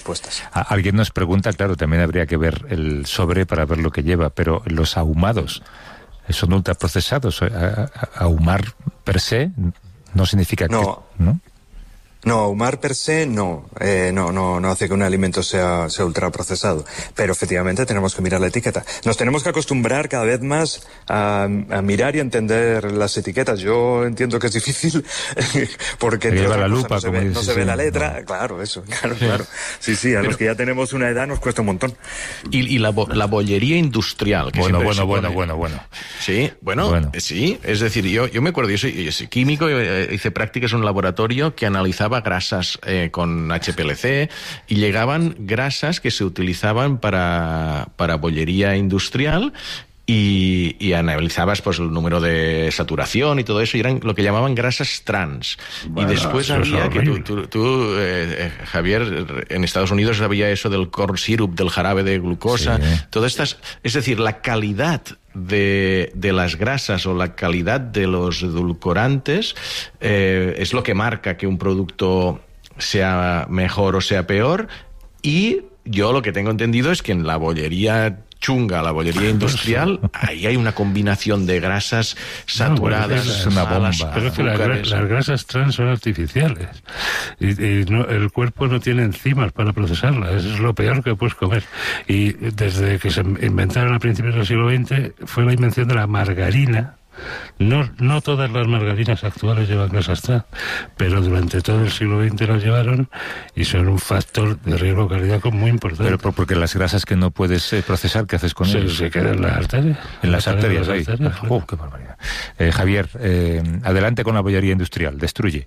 respuestas. Alguien nos pregunta, claro, también habría que ver el sobre para ver lo que lleva, pero los ahumados son ultraprocesados. Ahumar per se no significa que... ¿no? No, ahumar per se no hace que un alimento sea ultraprocesado, pero efectivamente tenemos que mirar la etiqueta. Nos tenemos que acostumbrar cada vez más a mirar y entender las etiquetas. Yo entiendo que es difícil porque lleva la lupa, no se ve la letra. No. Claro, eso, claro. Sí, a los que ya tenemos una edad nos cuesta un montón. Y la bollería industrial. Que bueno. Sí, sí. Es decir, yo me acuerdo, yo soy químico, hice prácticas en un laboratorio que analizaba grasas con HPLC y llegaban grasas que se utilizaban para bollería industrial y analizabas pues el número de saturación y todo eso, y eran lo que llamaban grasas trans. Bueno, y después había que tú Javier, en Estados Unidos había eso del corn syrup, del jarabe de glucosa, todas estas, es decir, la calidad de las grasas o la calidad de los edulcorantes es lo que marca que un producto sea mejor o sea peor. Y yo lo que tengo entendido es que en la bollería chunga, la bollería industrial, ahí hay una combinación de grasas saturadas, es una bomba. Pero es que las grasas trans son artificiales y el cuerpo no tiene enzimas para procesarlas. Eso es lo peor que puedes comer. Y desde que se inventaron a principios del siglo XX fue la invención de la margarina. No todas las margarinas actuales llevan grasas trans, pero durante todo el siglo XX las llevaron y son un factor de riesgo cardíaco muy importante. Pero porque las grasas que no puedes procesar, ¿qué haces con ellas? Se quedan en las arterias. En las arterias, ahí. ¡Qué barbaridad! Javier, adelante con la bollería industrial. Destruye.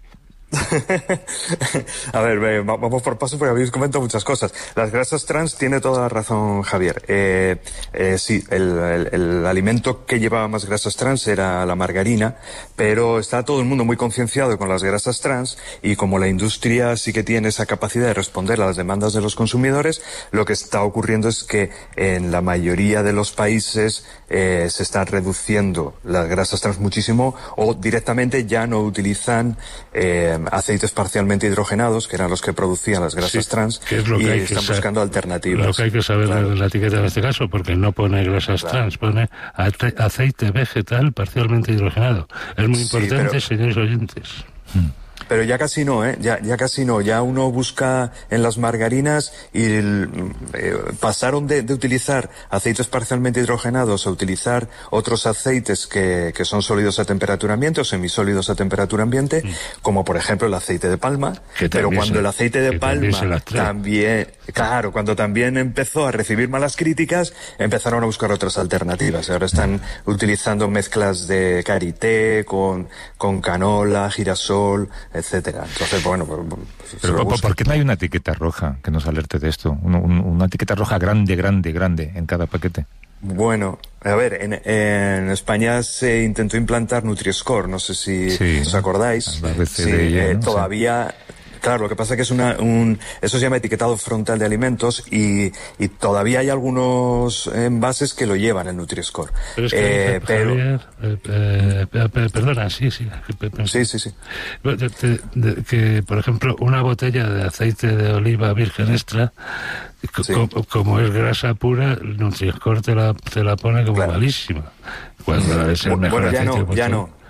A ver, vamos por paso porque habéis comentado muchas cosas. Las grasas trans, tiene toda la razón Javier. Sí, el alimento que llevaba más grasas trans era la margarina, pero está todo el mundo muy concienciado con las grasas trans, y como la industria sí que tiene esa capacidad de responder a las demandas de los consumidores, lo que está ocurriendo es que en la mayoría de los países se están reduciendo las grasas trans muchísimo, o directamente ya no utilizan aceites parcialmente hidrogenados, que eran los que producían las grasas trans, que es lo que y hay están buscando alternativas. Lo que hay que saber de la etiqueta en este caso, porque no pone grasas trans, pone aceite vegetal parcialmente hidrogenado. Es muy importante, señores oyentes. Pero ya casi no, ya casi no. Ya uno busca en las margarinas y pasaron de utilizar aceites parcialmente hidrogenados a utilizar otros aceites que son sólidos a temperatura ambiente o semisólidos a temperatura ambiente, como por ejemplo el aceite de palma. Pero cuando el aceite de palma también, claro, cuando también empezó a recibir malas críticas, empezaron a buscar otras alternativas. Ahora están utilizando mezclas de karité con canola, girasol, etcétera. Entonces, bueno, pero ¿por qué no hay una etiqueta roja que nos alerte de esto? Una etiqueta roja grande en cada paquete. Bueno, a ver, en España se intentó implantar Nutri-Score, no sé si os acordáis. Todavía... Claro, lo que pasa es que es eso se llama etiquetado frontal de alimentos, y todavía hay algunos envases que lo llevan el Nutri-Score. Pero es que, perdona, sí. Sí. Que, por ejemplo, una botella de aceite de oliva virgen extra, como es grasa pura, el Nutri-Score te la pone como malísima. Cuando es el mejor aceite. Ya no.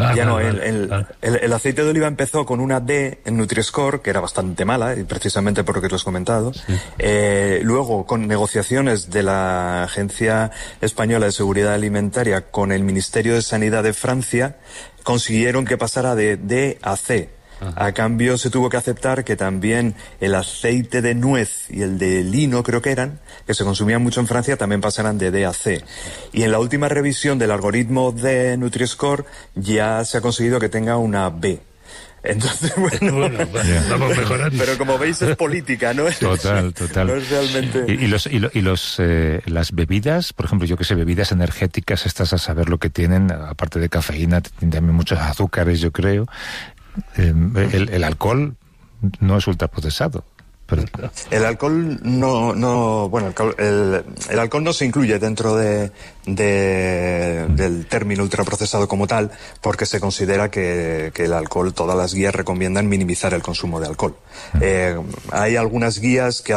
El aceite de oliva empezó con una D en Nutri-Score, que era bastante mala, y precisamente por lo que tú has comentado. Luego, con negociaciones de la Agencia Española de Seguridad Alimentaria con el Ministerio de Sanidad de Francia, consiguieron que pasara de D a C. A cambio se tuvo que aceptar que también el aceite de nuez y el de lino, creo que se consumían mucho en Francia, también pasaran de D a C. Y en la última revisión del algoritmo de Nutri-Score ya se ha conseguido que tenga una B. Entonces, bueno, vamos mejorando. Pero como veis es política, ¿no? Total. No es realmente... Las bebidas, por ejemplo, yo que sé, bebidas energéticas, estas a saber lo que tienen, aparte de cafeína, tienen también muchos azúcares, yo creo. El alcohol no es ultraprocesado. El alcohol el alcohol no se incluye dentro del término ultraprocesado como tal, porque se considera que el alcohol, todas las guías recomiendan minimizar el consumo de alcohol. Hay algunas guías que